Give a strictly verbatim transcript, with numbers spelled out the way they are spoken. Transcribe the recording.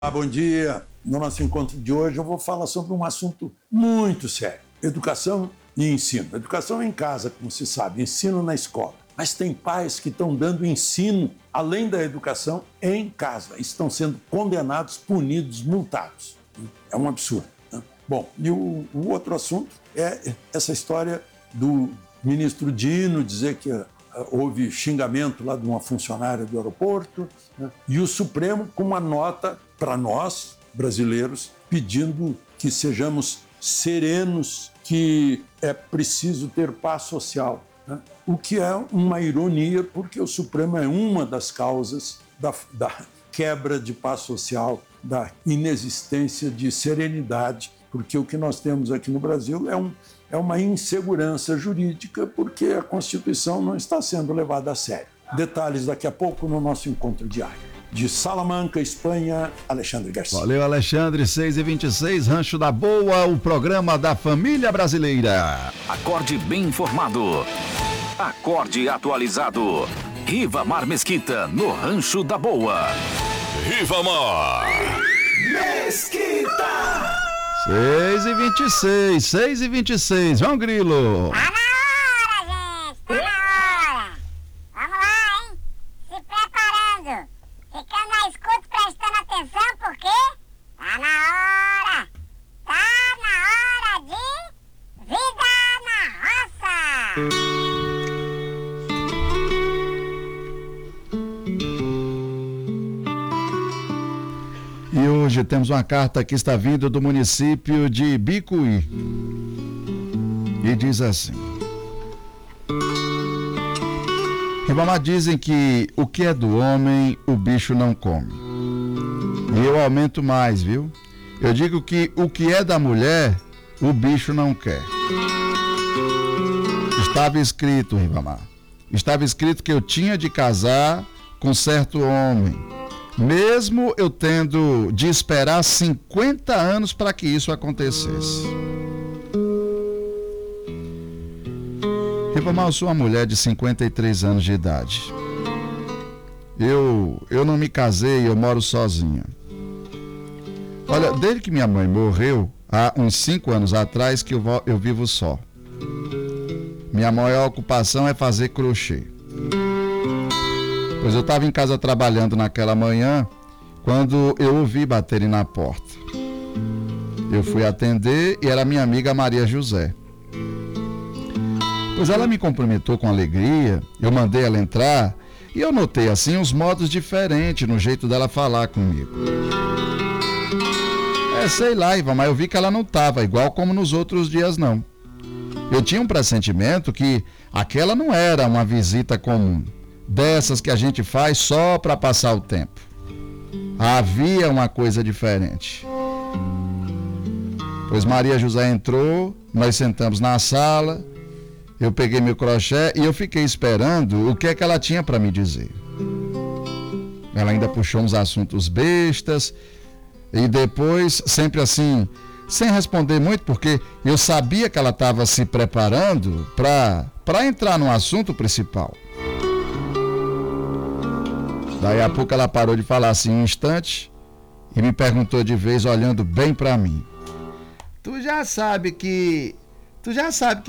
Ah, bom dia. No nosso encontro de hoje eu vou falar sobre um assunto muito sério: educação e ensino. Educação em casa, como se sabe, ensino na escola. Mas tem pais que estão dando ensino, além da educação, em casa. Estão sendo condenados, punidos, multados. É um absurdo, né? Bom, e o, o outro assunto é essa história do ministro Dino dizer que uh, houve xingamento lá de uma funcionária do aeroporto, né? E o Supremo com uma nota para nós, brasileiros, pedindo que sejamos serenos, que é preciso ter paz social, né? O que é uma ironia, porque o Supremo é uma das causas da, da quebra de paz social, da inexistência de serenidade, porque o que nós temos aqui no Brasil é, um, é uma insegurança jurídica, porque a Constituição não está sendo levada a sério. Detalhes daqui a pouco no nosso encontro diário. De Salamanca, Espanha, Alexandre Garcia. Valeu, Alexandre. seis e vinte e seis, Rancho da Boa, o programa da família brasileira. Acorde bem informado. Acorde atualizado. Rivamar Mesquita, no Rancho da Boa. Rivamar Mesquita. seis e vinte e seis, seis e vinte e seis. João Grilo. Tá na hora, gente. Tá na hora. Vamos lá, hein? Se preparando. Ficando na escuta, prestando atenção, porque tá na hora. Tá na hora de Vida na Roça. E hoje temos uma carta que está vindo do município de Bicuí. E diz assim: Ribamar, dizem que o que é do homem, o bicho não come. E eu aumento mais, viu? Eu digo que o que é da mulher, o bicho não quer. Estava escrito, Ribamar, estava escrito que eu tinha de casar com certo homem, mesmo eu tendo de esperar cinquenta anos para que isso acontecesse. Ribamar, eu sou uma mulher de cinquenta e três anos de idade. Eu, eu não me casei, eu moro sozinha. Olha, desde que minha mãe morreu, há uns cinco anos atrás, que eu, eu vivo só. Minha maior ocupação é fazer crochê. Pois eu estava em casa trabalhando naquela manhã, quando eu ouvi baterem na porta. Eu fui atender e era minha amiga Maria José. Pois ela me cumprimentou com alegria, eu mandei ela entrar e eu notei assim uns modos diferentes no jeito dela falar comigo. É, sei lá, Ivan, mas eu vi que ela não estava igual como nos outros dias, não. Eu tinha um pressentimento que aquela não era uma visita comum, dessas que a gente faz só para passar o tempo. Havia uma coisa diferente. Pois Maria José entrou, nós sentamos na sala, eu peguei meu crochê e eu fiquei esperando o que é que ela tinha para me dizer. Ela ainda puxou uns assuntos bestas e depois, sempre assim, sem responder muito, porque eu sabia que ela estava se preparando para para entrar no assunto principal. Daí a pouco ela parou de falar assim um instante e me perguntou de vez, olhando bem para mim: Tu já sabe que... Tu já sabe que